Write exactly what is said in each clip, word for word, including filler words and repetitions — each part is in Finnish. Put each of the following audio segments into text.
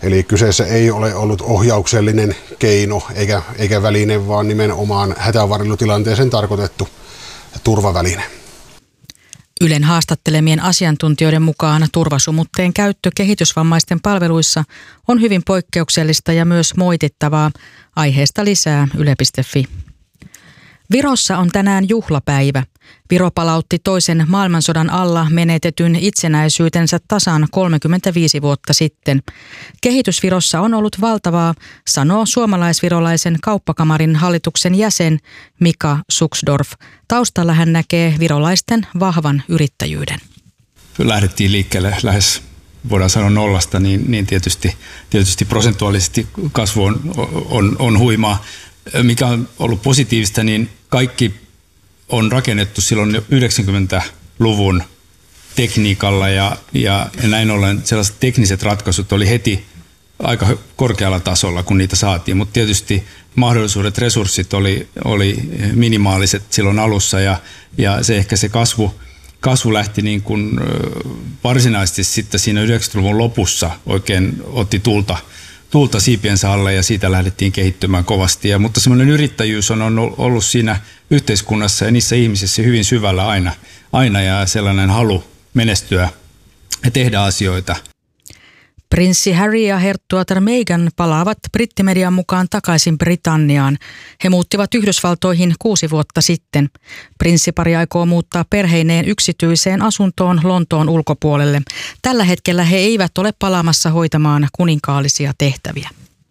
Eli kyseessä ei ole ollut ohjauksellinen keino eikä, eikä väline, vaan nimenomaan hätävarjelutilanteeseen tarkoitettu turvaväline. Ylen haastattelemien asiantuntijoiden mukaan turvasumutteen käyttö kehitysvammaisten palveluissa on hyvin poikkeuksellista ja myös moitittavaa. Aiheesta lisää yle piste fi. Virossa on tänään juhlapäivä. Viro palautti toisen maailmansodan alla menetetyn itsenäisyytensä tasan kolmekymmentäviisi vuotta sitten. Kehitys Virossa on ollut valtavaa, sanoo suomalaisvirolaisen kauppakamarin hallituksen jäsen Mika Suksdorf. Taustalla hän näkee virolaisten vahvan yrittäjyyden. Lähdettiin liikkeelle lähes, voidaan sanoa nollasta, niin, niin tietysti, tietysti prosentuaalisesti kasvu on, on, on huimaa. Mikä on ollut positiivista, niin kaikki on rakennettu silloin yhdeksänkymmentäluvun tekniikalla ja, ja näin ollen sellaiset tekniset ratkaisut oli heti aika korkealla tasolla, kun niitä saatiin, mutta tietysti mahdollisuudet, resurssit oli, oli minimaaliset silloin alussa ja, ja se ehkä se kasvu, kasvu lähti niin kuin varsinaisesti sitten siinä yhdeksänkymmentäluvun lopussa oikein otti tulta Tuulta siipiensä alle ja siitä lähdettiin kehittymään kovasti. Ja, mutta semmoinen yrittäjyys on ollut siinä yhteiskunnassa ja niissä ihmisissä hyvin syvällä aina, aina ja sellainen halu menestyä ja tehdä asioita. Prinssi Harry ja herttuatar Meghan palaavat brittimedian mukaan takaisin Britanniaan. He muuttivat Yhdysvaltoihin kuusi vuotta sitten. Prinssipari aikoo muuttaa perheineen yksityiseen asuntoon Lontoon ulkopuolelle. Tällä hetkellä he eivät ole palaamassa hoitamaan kuninkaallisia tehtäviä.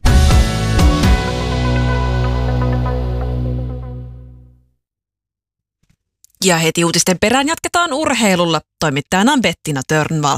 Ja heti uutisten perään jatketaan urheilulla. Toimittajana on Bettina Törnvall.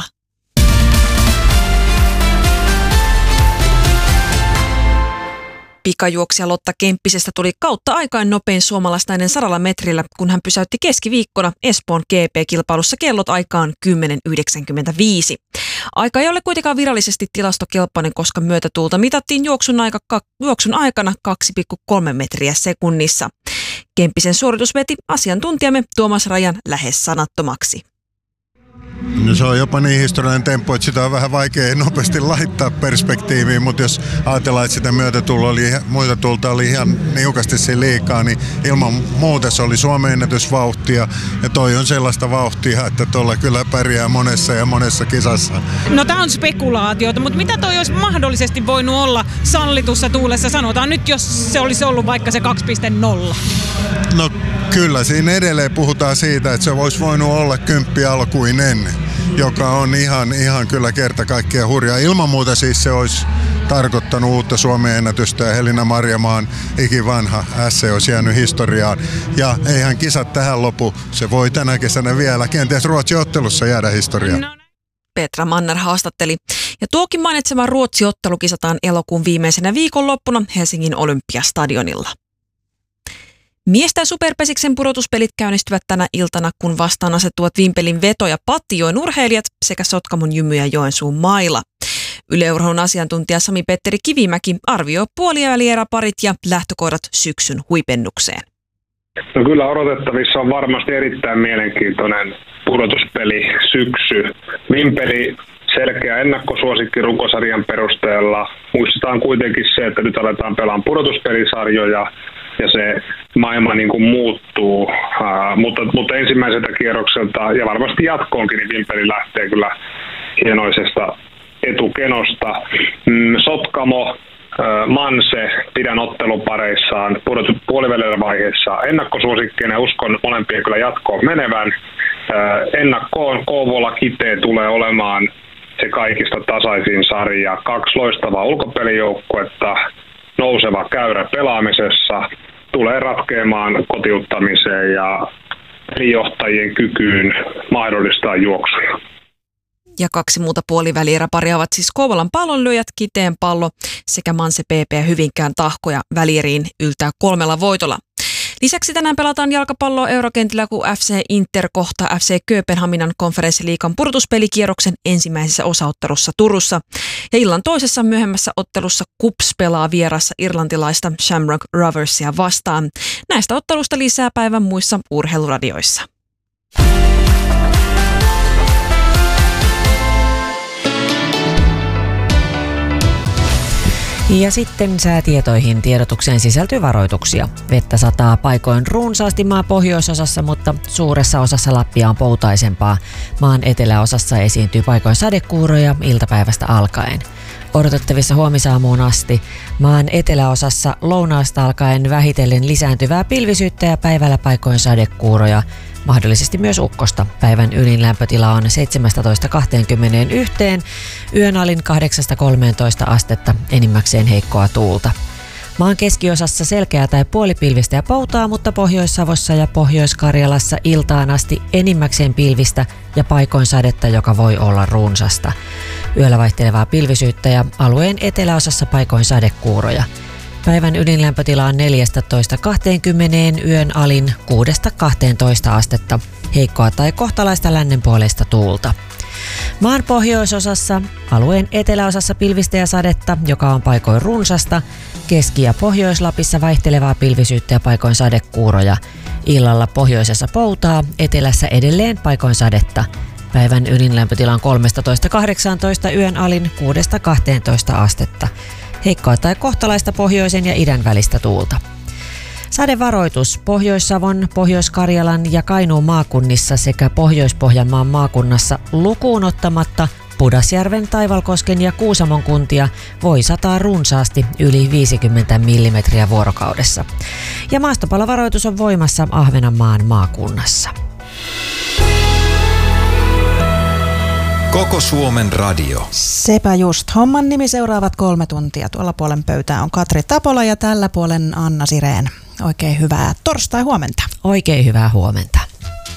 Pikajuoksija Lotta Kemppisestä tuli kautta aikain nopein suomalaisnainen sadalla metrillä, kun hän pysäytti keskiviikkona Espoon G P-kilpailussa kellot aikaan kymmenen yhdeksänkymmentäviisi. Aika ei ole kuitenkaan virallisesti tilastokelpoinen, koska myötätuulta mitattiin juoksun, aika, juoksun aikana kaksi pilkku kolme metriä sekunnissa. Kemppisen suoritus veti asiantuntijamme Tuomas Rajan lähes sanattomaksi. No se on jopa niin historiallinen temppu, että sitä on vähän vaikea nopeasti laittaa perspektiiviin, mutta jos ajatellaan, että sitä myötätuulta oli, myötätuulta oli ihan niukasti siinä liikaa, niin ilman muuta se oli Suomen ennätysvauhtia ja toi on sellaista vauhtia, että tuolla kyllä pärjää monessa ja monessa kisassa. No tää on spekulaatiota, mutta mitä toi olisi mahdollisesti voinut olla sallitussa tuulessa? Sanotaan nyt, jos se olisi ollut vaikka se kaksi pilkku nolla. No kyllä, siinä edelleen puhutaan siitä, että se olisi voinut olla kymppi alkuinen, joka on ihan, ihan kyllä kerta kaikkiaan hurjaa. Ilman muuta siis se olisi tarkoittanut uutta Suomen ennätystä ja Helena Marjamaan ikivanha S C olisi jäänyt historiaan. Ja eihän kisat tähän lopu, se voi tänä kesänä vielä kenties Ruotsin ottelussa jäädä historiaan. No. Petra Manner haastatteli. Ja tuokin mainitsema Ruotsi-ottelu kisataan elokuun viimeisenä viikonloppuna Helsingin Olympiastadionilla. Miesten superpesiksen pudotuspelit käynnistyvät tänä iltana, kun vastaan asettuvat Vimpelin Veto ja Pattijoen urheilijat sekä Sotkamon Jymy ja Joensuun Maila. Yle Urheilun asiantuntija Sami-Petteri Kivimäki arvioi puolivälieräparit ja lähtökohdat syksyn huipennukseen. No kyllä odotettavissa on varmasti erittäin mielenkiintoinen pudotuspeli syksy. Vimpeli selkeä ennakkosuosikki runkosarjan perusteella. Muistetaan kuitenkin se, että nyt aletaan pelaamaan pudotuspelisarjoja ja se maailma niin kuin muuttuu, uh, mutta, mutta ensimmäiseltä kierrokselta ja varmasti jatkoonkin, niin Vimpeli lähtee kyllä hienoisesta etukenosta. Mm, Sotkamo, uh, Manse pidän ottelupareissaan puolivälierävaiheessa ennakkosuosikkina ja uskon molempien kyllä jatkoon menevän. Uh, ennakkoon Kouvola Kitee tulee olemaan se kaikista tasaisin sarja. Kaksi loistavaa ulkopelijoukkuetta, nouseva käyrä pelaamisessa, tulee ratkeamaan kotiuttamiseen ja johtajien kykyyn mahdollistaa juoksuja. Ja kaksi muuta puolivälieräparia ovat siis Kouvolan Pallonlyöjät, Kiteen Pallo sekä Manse P P ja Hyvinkään Tahkoja. Välieriin yltää kolmella voitolla. Lisäksi tänään pelataan jalkapalloa eurokentillä, kun F C Inter kohtaa F C Kööpenhaminan konferenssiliigan pudotuspelikierroksen ensimmäisessä osaottelussa Turussa. Ja illan toisessa myöhemmässä ottelussa KuPS pelaa vierassa irlantilaista Shamrock Roversia vastaan. Näistä ottelusta lisää päivän muissa urheiluradioissa. Ja sitten säätietoihin. Tiedotukseen sisältyy varoituksia. Vettä sataa paikoin runsaasti maan pohjoisosassa, mutta suuressa osassa Lappia on poutaisempaa. Maan eteläosassa esiintyy paikoin sadekuuroja iltapäivästä alkaen. Odotettavissa huomisaamuun asti maan eteläosassa lounaasta alkaen vähitellen lisääntyvää pilvisyyttä ja päivällä paikoin sadekuuroja. Mahdollisesti myös ukkosta. Päivän ylin lämpötila on seitsemästätoista kaksikymmentäyksi, yön alin kahdeksasta kolmeentoista astetta, enimmäkseen heikkoa tuulta. Maan keskiosassa selkeää tai puolipilvistä ja poutaa, mutta Pohjois-Savossa ja Pohjois-Karjalassa iltaan asti enimmäkseen pilvistä ja paikoin sadetta, joka voi olla runsasta. Yöllä vaihtelevaa pilvisyyttä ja alueen eteläosassa paikoin sadekuuroja. Päivän ydinlämpötila on neljästätoista kaksikymmentä, yön alin kuudesta kahteentoista astetta, heikkoa tai kohtalaista lännenpuoleista tuulta. Maan pohjoisosassa, alueen eteläosassa pilvistä ja sadetta, joka on paikoin runsasta, Keski- ja Pohjois-Lapissa vaihtelevaa pilvisyyttä ja paikoin sadekuuroja. Illalla pohjoisessa poutaa, etelässä edelleen paikoin sadetta. Päivän ydinlämpötila on kolmetoista kahdeksantoista, yön alin kuudesta kahteentoista astetta. Heikkoa tai kohtalaista pohjoisen ja idän välistä tuulta. Sadevaroitus Pohjois-Savon, Pohjois-Karjalan ja Kainuun maakunnissa sekä Pohjois-Pohjanmaan maakunnassa lukuun ottamatta Pudasjärven, Taivalkosken ja Kuusamon kuntia voi sataa runsaasti yli viisikymmentä millimetriä vuorokaudessa. Ja maastopalovaroitus on voimassa Ahvenanmaan maakunnassa. Koko Suomen radio. Sepä just. Homman nimi seuraavat kolme tuntia. Tuolla puolen pöytää on Katri Tapola ja tällä puolen Anna Sireen. Oikein hyvää torstai huomenta. Oikein hyvää huomenta.